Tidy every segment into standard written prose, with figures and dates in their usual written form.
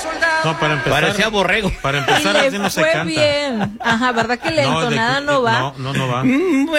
No, para empezar. Parecía borrego. Para empezar, Y así le no se fue canta. bien. Ajá, ¿verdad que la entonada no va? No va.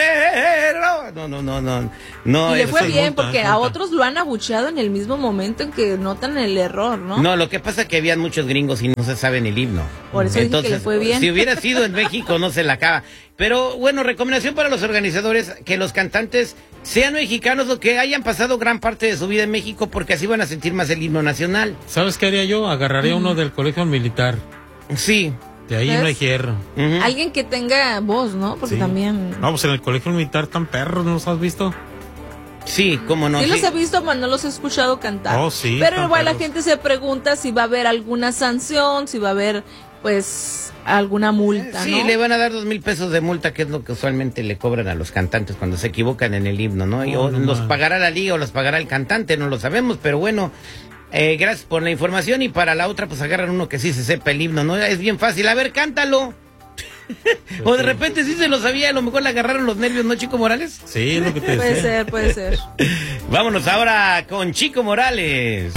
No, Y le eso fue es bien multa, porque es a multa. otros lo han abucheado en el mismo momento en que notan el error, ¿no? No, lo que pasa es que habían muchos gringos y no se saben el himno. Por eso dije que le fue bien. Si hubiera sido en México, no se la acaba. Pero bueno, recomendación para los organizadores, que los cantantes sean mexicanos o que hayan pasado gran parte de su vida en México, porque así van a sentir más el himno nacional. ¿Sabes qué haría yo? Agarraría uno del colegio militar. Sí. De ahí ¿Ves? no hay hierro. Ujú. Alguien que tenga voz, ¿no? Porque Sí. también... No, pues en el colegio militar tan perros, ¿no los has visto? Sí, cómo no. Sí sí. los he visto, pero no los he escuchado cantar. Oh, sí, Pero están igual la perros. gente se pregunta si va a haber alguna sanción, si va a haber, pues, alguna multa, Sí, ¿no? le van a dar 2,000 pesos de multa, que es lo que usualmente le cobran a los cantantes cuando se equivocan en el himno, ¿no? Y Oh, o no los más. pagará la liga o los pagará el cantante, no lo sabemos, pero bueno, gracias por la información. Y para la otra, pues agarran uno que sí se sepa el himno, ¿no? Es bien fácil, a ver, cántalo. O de repente sí se lo sabía, a lo mejor le agarraron los nervios, ¿no, Chico Morales? Sí, es lo que te Puede decía. ser, puede ser. Vámonos ahora con Chico Morales.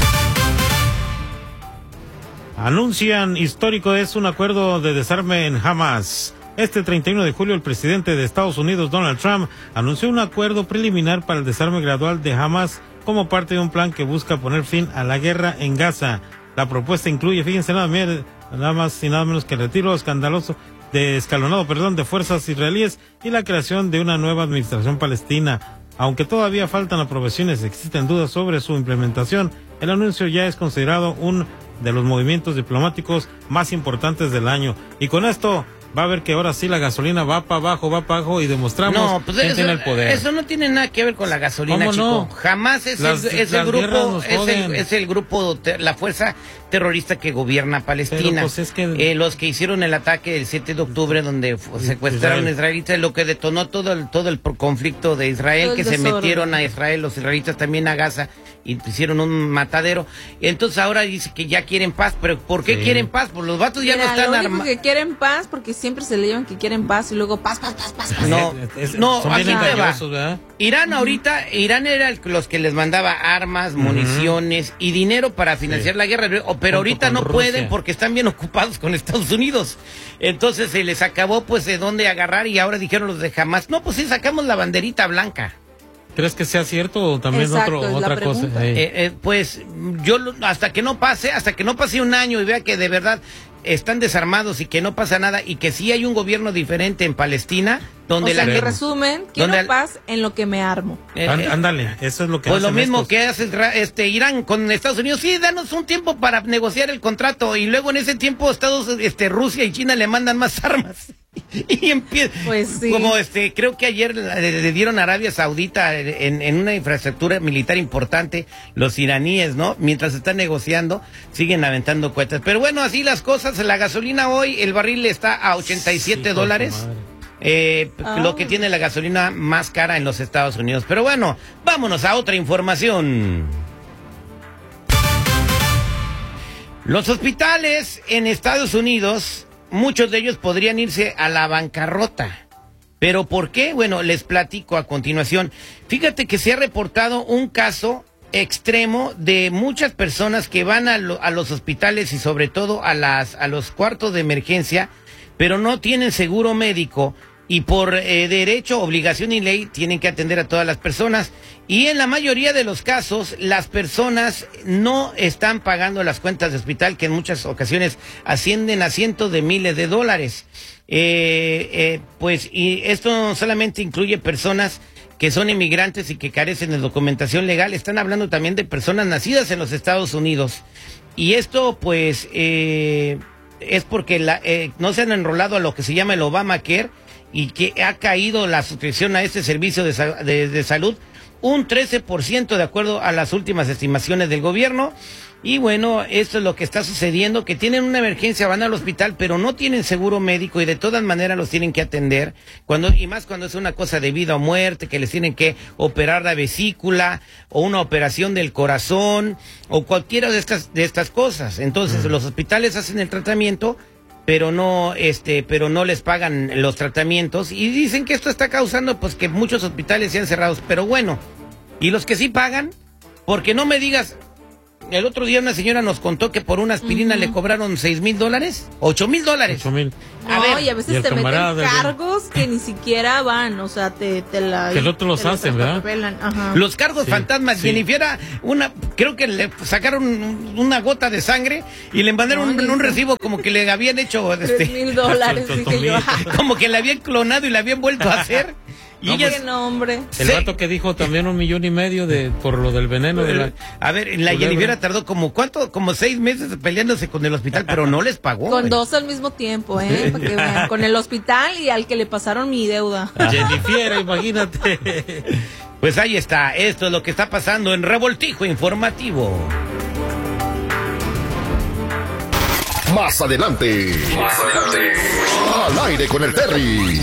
Anuncian histórico es un acuerdo de desarme en Hamas. Este 31 de julio el presidente de Estados Unidos, Donald Trump, anunció un acuerdo preliminar para el desarme gradual de Hamas como parte de un plan que busca poner fin a la guerra en Gaza. La propuesta incluye, fíjense nada más y nada menos que el retiro escalonado de fuerzas israelíes y la creación de una nueva administración palestina. Aunque todavía faltan aprobaciones y existen dudas sobre su implementación, el anuncio ya es considerado uno de los movimientos diplomáticos más importantes del año. Y con esto va a ver que ahora sí la gasolina va para abajo y demostramos No, pues quién tiene el poder. eso no tiene nada que ver con la gasolina, ¿Cómo Chico. no? Jamás es Las el guerras grupo, nos joden. es el grupo, la fuerza terrorista que gobierna Palestina. Pero, pues, es que- los que hicieron el ataque el 7 de octubre, donde secuestraron Israel. a israelitas, lo que detonó todo el conflicto de Israel, Todo el que se desorden. metieron a Israel, los israelitas también a Gaza, y hicieron un matadero. Entonces ahora dice que ya quieren paz, pero ¿por qué Sí. quieren paz? Pues los vatos ya Mira, no están lo único armados. que quieren paz, porque siempre se le llevan que quieren paz y luego paz. No, no, son aquí bien te va. engañosos, ¿verdad? Irán era los que les mandaba armas, municiones y dinero para financiar Sí. la guerra, pero Junto ahorita con no Rusia. pueden porque están bien ocupados con Estados Unidos. Entonces se les acabó pues de dónde agarrar y ahora dijeron los de Hamas, no, pues sí, sacamos la banderita blanca. ¿Crees que sea cierto o también Exacto, es la otra cosa? pregunta. Pues hasta que no pase un año y vea que de verdad están desarmados y que no pasa nada y que sí hay un gobierno diferente en Palestina donde O sea, la en gente... resumen, quiero donde- paz en lo que me armo. Ándale, eso es lo que Pues lo hacen mismo estos. que hace Irán con Estados Unidos. Sí, danos un tiempo para negociar el contrato y luego en ese tiempo Rusia y China le mandan más armas. Y empieza, Pues sí. como creo que ayer le dieron a Arabia Saudita en una infraestructura militar importante los iraníes, ¿no? Mientras están negociando, siguen aventando cohetes. Pero bueno, así las cosas. La gasolina hoy, el barril está a $87. Hijo de su madre. Lo que tiene la gasolina más cara en los Estados Unidos. Pero bueno, vámonos a otra información. Los hospitales en Estados Unidos, muchos de ellos podrían irse a la bancarrota. ¿Pero por qué? Bueno, les platico a continuación. Fíjate que se ha reportado un caso extremo de muchas personas que van a los hospitales y sobre todo a los cuartos de emergencia, pero no tienen seguro médico y por derecho, obligación y ley tienen que atender a todas las personas. Y en la mayoría de los casos, las personas no están pagando las cuentas de hospital, que en muchas ocasiones ascienden a cientos de miles de dólares. Y esto no solamente incluye personas que son inmigrantes y que carecen de documentación legal, están hablando también de personas nacidas en los Estados Unidos. Y esto, pues, es porque no se han enrolado a lo que se llama el Obamacare y que ha caído la suscripción a este servicio de salud un 13% de acuerdo a las últimas estimaciones del gobierno. Y bueno, esto es lo que está sucediendo, que tienen una emergencia, van al hospital, pero no tienen seguro médico y de todas maneras los tienen que atender, y más cuando es una cosa de vida o muerte, que les tienen que operar la vesícula o una operación del corazón o cualquiera de estas cosas. Entonces los hospitales hacen el tratamiento, pero no les pagan los tratamientos y dicen que esto está causando pues que muchos hospitales sean cerrados. Pero bueno, y los que sí pagan, porque no me digas, el otro día una señora nos contó que por una aspirina le cobraron $6,000, $8,000. 8,000. No, y a Y veces el te meten camarada, cargos que ni siquiera van, o sea, te la... Que el otro los hacen, ¿verdad? atropelan, ajá. Los cargos Sí, fantasmas. sí. Jennifer, creo que le sacaron una gota de sangre y le mandaron No, un recibo como que le habían hecho, $3,000, dije yo. como que le habían clonado y le habían vuelto a hacer. Y No, ella, Qué nombre. El Sí. vato que dijo también 1,5 millones por lo del veneno de la... a ver, la culebra. Jennifer tardó como 6 meses peleándose con el hospital, pero no les pagó. Con güey. 2 al mismo tiempo, para que vean. Con el hospital y al que le pasaron mi deuda. Jennifer, imagínate. Pues ahí está, esto es lo que está pasando en Revoltijo Informativo. Más adelante. Al aire con el Terry.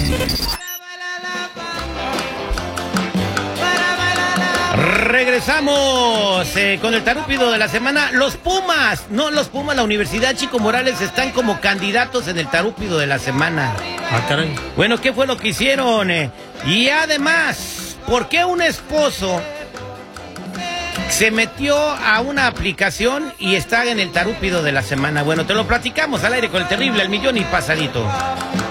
Regresamos con el tarúpido de la semana. Los Pumas, la Universidad Chico Morales están como candidatos en el tarúpido de la semana. Ah, caray. Bueno, ¿qué fue lo que hicieron? Y además, ¿por qué un esposo se metió a una aplicación y está en el tarúpido de la semana? Bueno, te lo platicamos al aire con el terrible, al millón y pasadito.